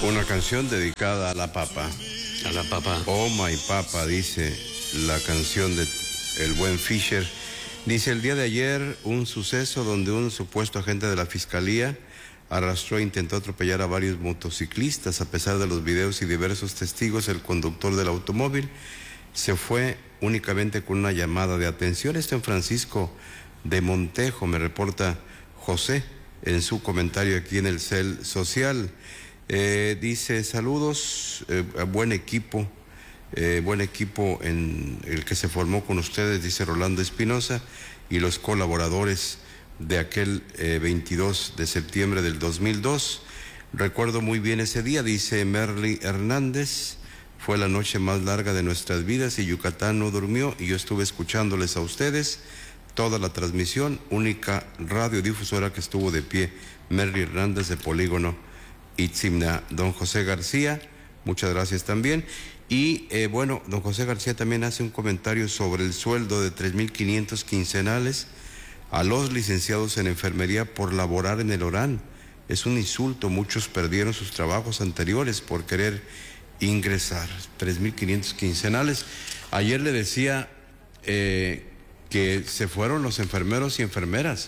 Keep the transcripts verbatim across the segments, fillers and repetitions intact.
Una canción dedicada a la papa. A la papa. Oh my papa, dice la canción de el buen Fisher. Dice, el día de ayer, un suceso donde un supuesto agente de la fiscalía arrastró e intentó atropellar a varios motociclistas. A pesar de los videos y diversos testigos, el conductor del automóvil se fue únicamente con una llamada de atención. Esto en Francisco de Montejo, me reporta José en su comentario aquí en el Cel Social. Eh, dice, saludos, eh, buen equipo, eh, buen equipo en el que se formó con ustedes, dice Rolando Espinosa, y los colaboradores de aquel eh, veintidós de septiembre del dos mil dos. Recuerdo muy bien ese día, dice Merly Hernández, fue la noche más larga de nuestras vidas y Yucatán no durmió y yo estuve escuchándoles a ustedes toda la transmisión, única radiodifusora que estuvo de pie. Merly Hernández de Polígono Itzimna. Don José García, muchas gracias también. Y eh, bueno, don José García también hace un comentario sobre el sueldo de tres mil quinientos quincenales a los licenciados en enfermería por laborar en el Orán. Es un insulto, muchos perdieron sus trabajos anteriores por querer ingresar. tres mil quinientos quincenales. Ayer le decía eh, que se fueron los enfermeros y enfermeras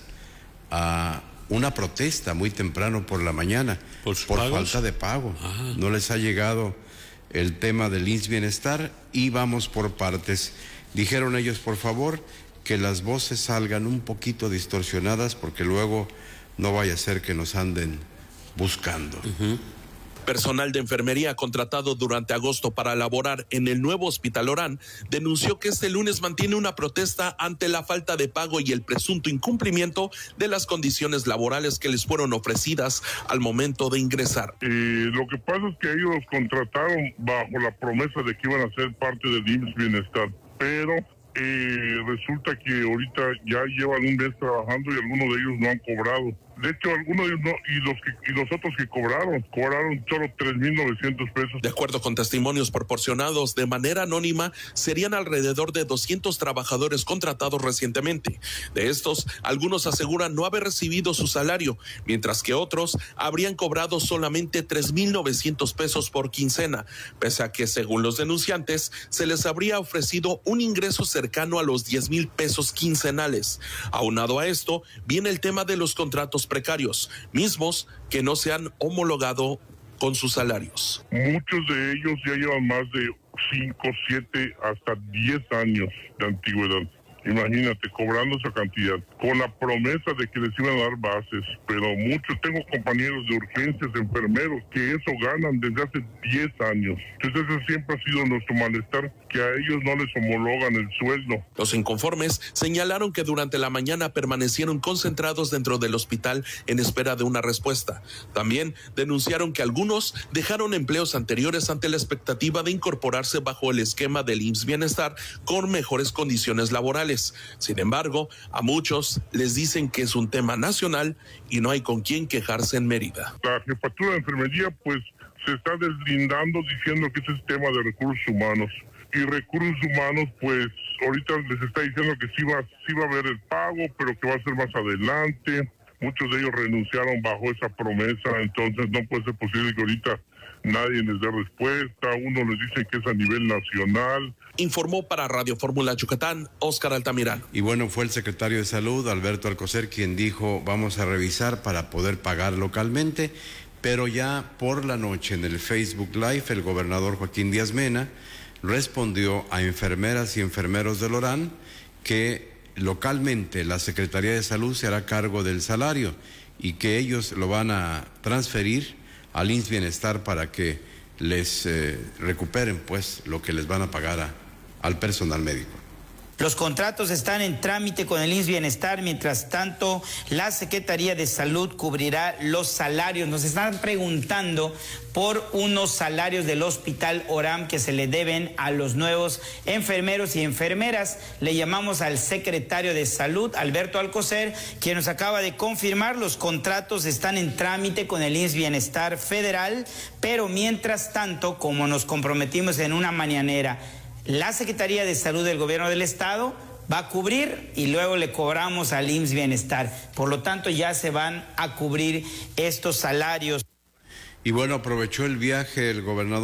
a una protesta muy temprano por la mañana por, por falta de pago. Ajá. No les ha llegado el tema del I M S S Bienestar y vamos por partes. Dijeron ellos, por favor, que las voces salgan un poquito distorsionadas porque luego no vaya a ser que nos anden buscando. Uh-huh. Personal de enfermería contratado durante agosto para laborar en el nuevo Hospital Orán denunció que este lunes mantiene una protesta ante la falta de pago y el presunto incumplimiento de las condiciones laborales que les fueron ofrecidas al momento de ingresar. Eh, lo que pasa es que ellos los contrataron bajo la promesa de que iban a ser parte del I M S S Bienestar, pero eh, resulta que ahorita ya llevan un mes trabajando y algunos de ellos no han cobrado. De hecho, algunos de ellos no, y los, que, y los otros que cobraron, cobraron solo tres mil novecientos pesos. De acuerdo con testimonios proporcionados de manera anónima, serían alrededor de doscientos trabajadores contratados recientemente. De estos, algunos aseguran no haber recibido su salario, mientras que otros habrían cobrado solamente tres mil novecientos pesos por quincena, pese a que, según los denunciantes, se les habría ofrecido un ingreso cercano a los diez mil pesos quincenales. Aunado a esto, viene el tema de los contratos precarios, mismos que no se han homologado con sus salarios. Muchos de ellos ya llevan más de cinco, siete, hasta diez años de antigüedad. Imagínate, cobrando esa cantidad, con la promesa de que les iban a dar bases, pero muchos, tengo compañeros de urgencias, enfermeros, que eso ganan desde hace diez años. Entonces ese siempre ha sido nuestro malestar, que a ellos no les homologan el sueldo. Los inconformes señalaron que durante la mañana permanecieron concentrados dentro del hospital en espera de una respuesta. También denunciaron que algunos dejaron empleos anteriores ante la expectativa de incorporarse bajo el esquema del I M S S Bienestar con mejores condiciones laborales. Sin embargo, a muchos les dicen que es un tema nacional y no hay con quién quejarse en Mérida. La jefatura de enfermería pues se está deslindando diciendo que ese es tema de recursos humanos. Y recursos humanos pues ahorita les está diciendo que sí va, sí va a haber el pago, pero que va a ser más adelante. Muchos de ellos renunciaron bajo esa promesa, entonces no puede ser posible que ahorita nadie les dé respuesta. Uno les dice que es a nivel nacional. Informó para Radio Fórmula Yucatán, Óscar Altamirano. Y bueno, fue el secretario de Salud, Alberto Alcocer, quien dijo, vamos a revisar para poder pagar localmente, pero ya por la noche en el Facebook Live, el gobernador Joaquín Díaz Mena respondió a enfermeras y enfermeros del Orán que localmente la Secretaría de Salud se hará cargo del salario y que ellos lo van a transferir al I M S S Bienestar para que les eh, recuperen pues lo que les van a pagar a, al personal médico. Los contratos están en trámite con el I M S S Bienestar, mientras tanto la Secretaría de Salud cubrirá los salarios. Nos están preguntando por unos salarios del Hospital Orán que se le deben a los nuevos enfermeros y enfermeras. Le llamamos al secretario de Salud, Alberto Alcocer, quien nos acaba de confirmar los contratos están en trámite con el I M S S Bienestar Federal, pero mientras tanto, como nos comprometimos en una mañanera, la Secretaría de Salud del Gobierno del Estado va a cubrir y luego le cobramos al I M S S Bienestar. Por lo tanto, ya se van a cubrir estos salarios. Y bueno, aprovechó el viaje el gobernador